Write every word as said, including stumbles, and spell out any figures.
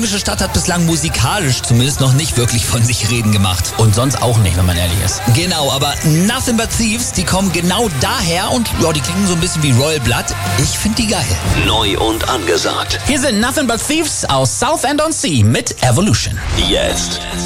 heimische Stadt hat bislang musikalisch zumindest noch nicht wirklich von sich reden gemacht. Und sonst auch nicht, wenn man ehrlich ist. Genau, aber Nothing But Thieves, die kommen genau daher und ja, die klingen so ein bisschen wie Royal Blood. Ich finde die geil. Neu und angesagt. Hier sind Nothing But Thieves aus Southend-on-Sea mit Evolution. Jetzt